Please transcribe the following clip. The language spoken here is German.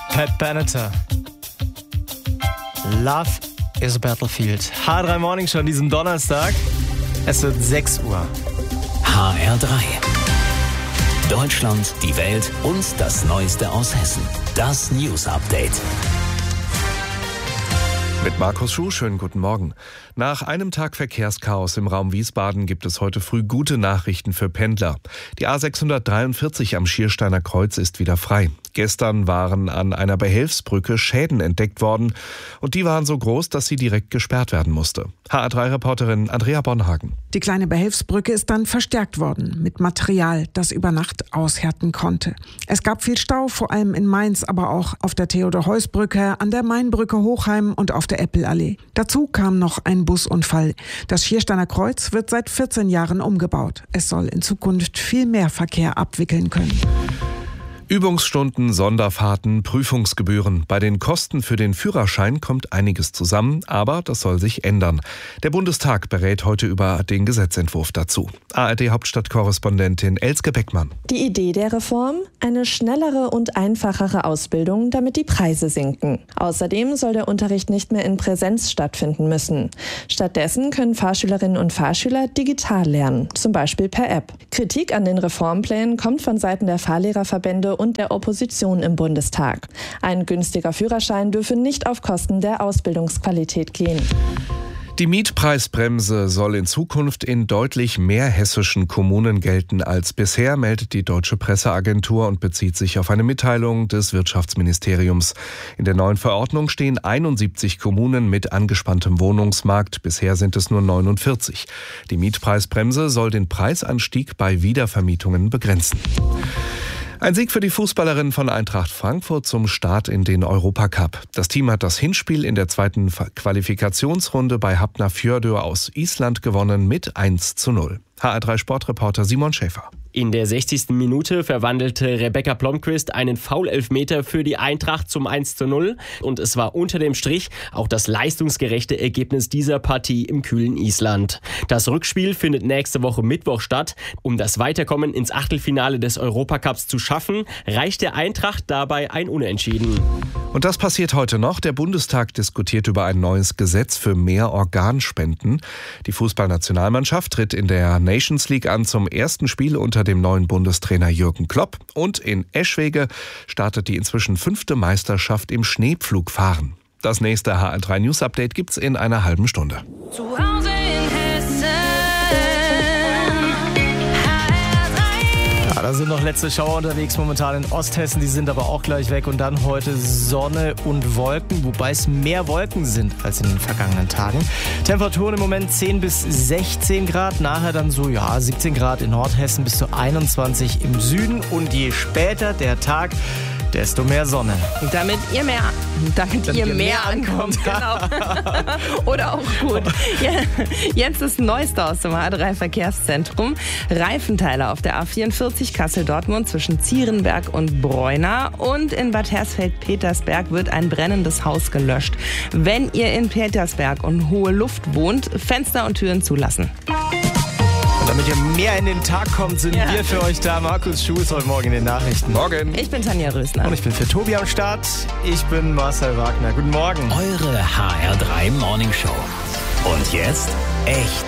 Pat Benatar. Love is a Battlefield. H3 Morning Show an diesem Donnerstag. Es wird 6 Uhr. HR3. Deutschland, die Welt und das Neueste aus Hessen. Das News Update. Mit Markus Schuh, schönen guten Morgen. Nach einem Tag Verkehrschaos im Raum Wiesbaden gibt es heute früh gute Nachrichten für Pendler. Die A643 am Schiersteiner Kreuz ist wieder frei. Gestern waren an einer Behelfsbrücke Schäden entdeckt worden und die waren so groß, dass sie direkt gesperrt werden musste. HR3-Reporterin Andrea Bonhagen. Die kleine Behelfsbrücke ist dann verstärkt worden mit Material, das über Nacht aushärten konnte. Es gab viel Stau, vor allem in Mainz, aber auch auf der Theodor-Heuss-Brücke, an der Mainbrücke Hochheim und auf der Eppelallee. Dazu kam noch ein Busunfall. Das Schiersteiner Kreuz wird seit 14 Jahren umgebaut. Es soll in Zukunft viel mehr Verkehr abwickeln können. Übungsstunden, Sonderfahrten, Prüfungsgebühren. Bei den Kosten für den Führerschein kommt einiges zusammen, aber das soll sich ändern. Der Bundestag berät heute über den Gesetzentwurf dazu. ARD-Hauptstadtkorrespondentin Elske Beckmann. Die Idee der Reform? Eine schnellere und einfachere Ausbildung, damit die Preise sinken. Außerdem soll der Unterricht nicht mehr in Präsenz stattfinden müssen. Stattdessen können Fahrschülerinnen und Fahrschüler digital lernen, zum Beispiel per App. Kritik an den Reformplänen kommt von Seiten der Fahrlehrerverbände und der Opposition im Bundestag. Ein günstiger Führerschein dürfe nicht auf Kosten der Ausbildungsqualität gehen. Die Mietpreisbremse soll in Zukunft in deutlich mehr hessischen Kommunen gelten als bisher, meldet die Deutsche Presseagentur und bezieht sich auf eine Mitteilung des Wirtschaftsministeriums. In der neuen Verordnung stehen 71 Kommunen mit angespanntem Wohnungsmarkt. Bisher sind es nur 49. Die Mietpreisbremse soll den Preisanstieg bei Wiedervermietungen begrenzen. Ein Sieg für die Fußballerinnen von Eintracht Frankfurt zum Start in den Europacup. Das Team hat das Hinspiel in der zweiten Qualifikationsrunde bei Hafnarfjörður aus Island gewonnen mit 1:0. HR3-Sportreporter Simon Schäfer. In der 60. Minute verwandelte Rebecca Blomqvist einen Foul-Elfmeter für die Eintracht zum 1:0 und es war unter dem Strich auch das leistungsgerechte Ergebnis dieser Partie im kühlen Island. Das Rückspiel findet nächste Woche Mittwoch statt. Um das Weiterkommen ins Achtelfinale des Europacups zu schaffen, reicht der Eintracht dabei ein Unentschieden. Und das passiert heute noch. Der Bundestag diskutiert über ein neues Gesetz für mehr Organspenden. Die Fußballnationalmannschaft tritt in der Nations League an zum ersten Spiel unter dem neuen Bundestrainer Jürgen Klopp. Und in Eschwege startet die inzwischen 5. Meisterschaft im Schneepflugfahren. Das nächste HR3 News Update gibt's in einer halben Stunde. Zu Hause in Hessen. Ja, da sind noch letzte Schauer unterwegs momentan in Osthessen, die sind aber auch gleich weg. Und dann heute Sonne und Wolken, wobei es mehr Wolken sind als in den vergangenen Tagen. Temperaturen im Moment 10 bis 16 Grad, nachher dann so 17 Grad in Nordhessen bis zu 21 im Süden. Und je später der Tag, desto mehr Sonne. Damit ihr mehr ankommt. Genau. Oder auch gut. Ja, jetzt das Neueste aus dem A3 Verkehrszentrum. Reifenteile auf der A44 Kassel-Dortmund zwischen Zierenberg und Breuna. Und in Bad Hersfeld-Petersberg wird ein brennendes Haus gelöscht. Wenn ihr in Petersberg und Hohe Luft wohnt, Fenster und Türen zulassen. Damit ihr mehr in den Tag kommt, sind wir für euch da. Markus Schuh ist heute Morgen in den Nachrichten. Morgen. Ich bin Tanja Rösner. Und ich bin für Tobi am Start. Ich bin Marcel Wagner. Guten Morgen. Eure HR3 Morning Show. Und jetzt echt